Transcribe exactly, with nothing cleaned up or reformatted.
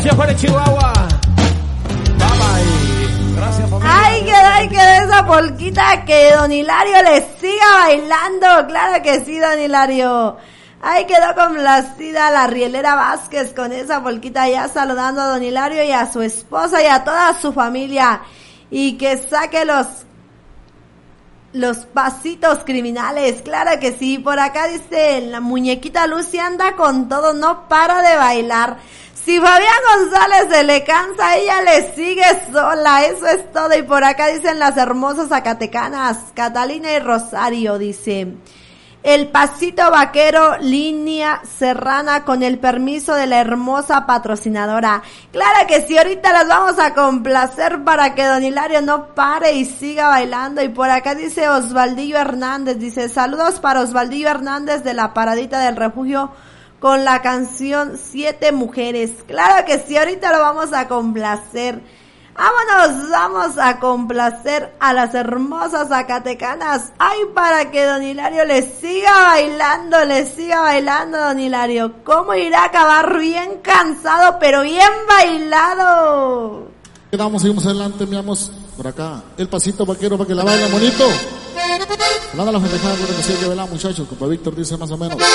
Gracias por el Chihuahua. Bye bye. Gracias, familia. Ay, que ay, que de esa polquita que don Hilario le siga bailando. Claro que sí, don Hilario. Ay, quedó complacida la Rielera Vázquez con esa polquita ya saludando a don Hilario y a su esposa y a toda su familia. Y que saque los los pasitos criminales. Claro que sí. Por acá dice la muñequita Lucy anda con todo, no para de bailar. Si Fabián González se le cansa, ella le sigue sola, eso es todo. Y por acá dicen las hermosas zacatecanas, Catalina y Rosario, dice, el pasito vaquero, línea serrana, con el permiso de la hermosa patrocinadora. Claro que sí, ahorita las vamos a complacer para que don Hilario no pare y siga bailando. Y por acá dice Osvaldillo Hernández, dice, saludos para Osvaldillo Hernández de la Paradita del Refugio, con la canción Siete Mujeres. Claro que sí, ahorita lo vamos a complacer. Vámonos, vamos a complacer a las hermosas zacatecanas. Ay, para que don Hilario le siga bailando, le siga bailando, don Hilario. ¿Cómo irá a acabar? Bien cansado, pero bien bailado. Quedamos, seguimos adelante, miramos por acá el pasito vaquero para que la bailen bonito. Hablando a la pendejada, creo que sí hay que bailar, muchachos. Compa Víctor dice más o menos.